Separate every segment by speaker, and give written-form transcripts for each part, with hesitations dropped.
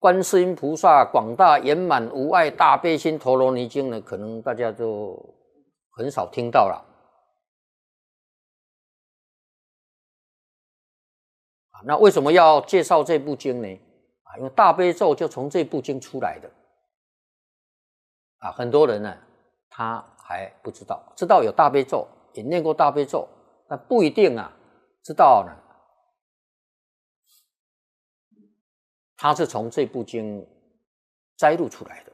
Speaker 1: 观世音菩萨广大圆满无碍大悲心陀罗尼经呢，可能大家就很少听到了。那为什么要介绍这部经呢？因为大悲咒就从这部经出来的。很多人呢，他还不知道，知道有大悲咒，也念过大悲咒，但不一定知道呢，他是从这部经摘录出来的。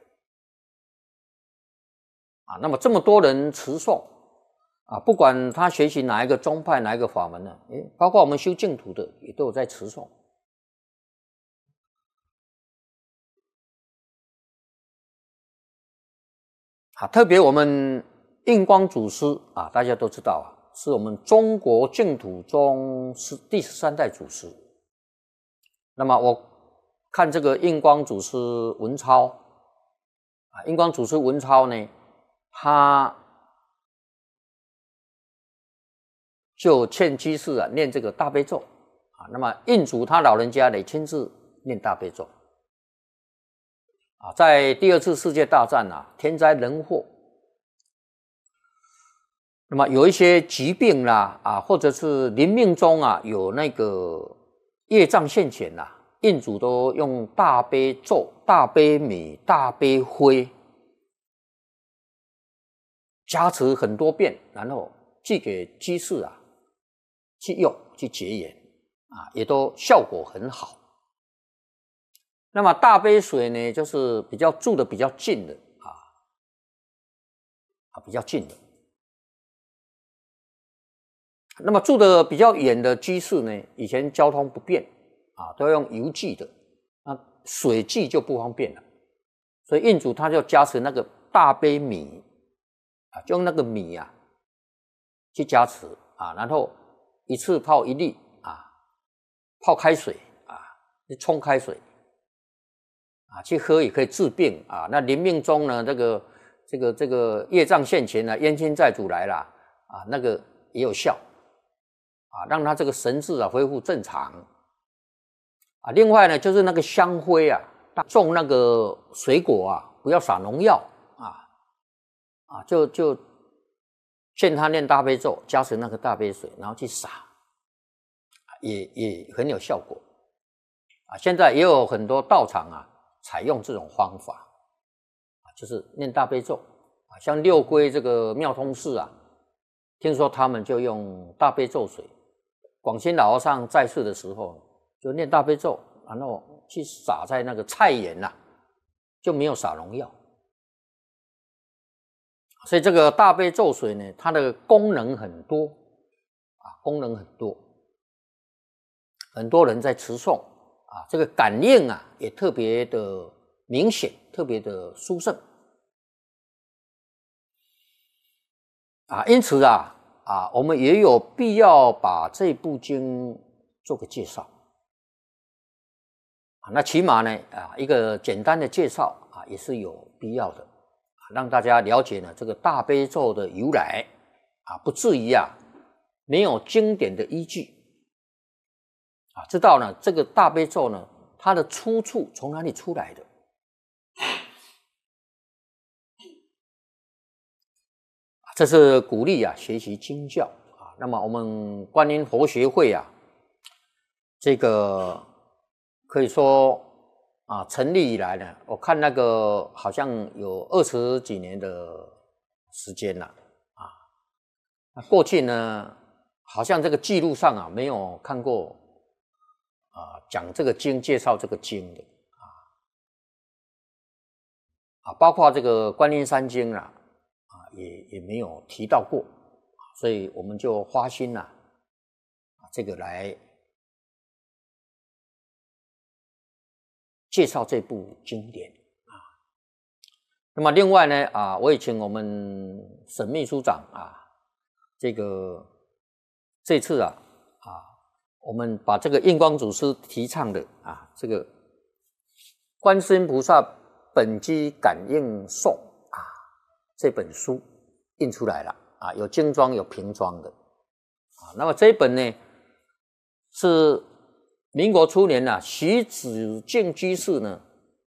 Speaker 1: 那么这么多人持诵不管他学习哪一个宗派哪一个法门呢，包括我们修净土的也都有在持诵。特别我们印光祖师大家都知道是我们中国净土中第13代祖师。那么我看这个印光祖师文钞印光祖师文钞呢，他就劝居士念这个大悲咒那么印祖他老人家呢亲自念大悲咒在第2次世界大战天灾人祸，那么有一些疾病啦或者是临命中有那个业障现前印祖都用大悲咒、大悲米、大悲灰加持很多遍，然后寄给居士去用去结缘也都效果很好。那么大悲水呢，就是比较住的比较近的比较近的。那么住的比较远的居士呢，以前交通不便都要用邮寄的，那水寄就不方便了，所以印祖他就加持那个大悲米就用那个米去加持然后一次泡1粒泡开水去冲开水去喝也可以治病那临命中呢，这个业障现前冤亲债主来了那个也有效让他这个神智恢复正常另外呢，就是那个香灰种那个水果不要撒农药就劝他念大悲咒，加持那个大悲水，然后去撒也很有效果现在也有很多道场采用这种方法就是念大悲咒像六龟这个妙通寺听说他们就用大悲咒水，广歆老和尚在世的时候就念大悲咒，然后去撒在那个菜园就没有撒农药。所以这个大悲咒水呢，它的功能很多功能很多，很多人在持诵这个感应也特别的明显，特别的殊胜因此我们也有必要把这部经做个介绍那起码呢一个简单的介绍也是有必要的让大家了解呢这个大悲咒的由来不至于没有经典的依据知道呢这个大悲咒呢它的出处从哪里出来的这是鼓励学习经教那么我们观音佛学会这个可以说成立以来呢，我看那个好像有20几年的时间了过去呢好像这个记录上没有看过讲这个经，介绍这个经的包括这个观音山经也没有提到过，所以我们就花心这个来介绍这部经典那么另外呢我也请我们沈秘书长这次我们把这个印光祖师提倡的这个观世音菩萨本机感应颂这本书印出来了有精装有平装的那么这一本呢是民国初年徐子敬居士呢